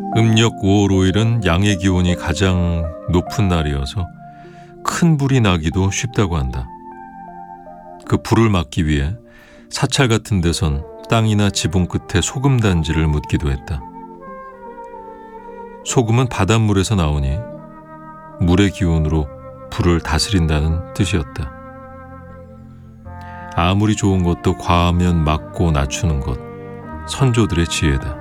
음력 5월 5일은 양의 기온이 가장 높은 날이어서 큰 불이 나기도 쉽다고 한다. 그 불을 막기 위해 사찰 같은 데선 땅이나 지붕 끝에 소금 단지를 묻기도 했다. 소금은 바닷물에서 나오니 물의 기운으로 불을 다스린다는 뜻이었다. 아무리 좋은 것도 과하면 막고 낮추는 것, 선조들의 지혜다.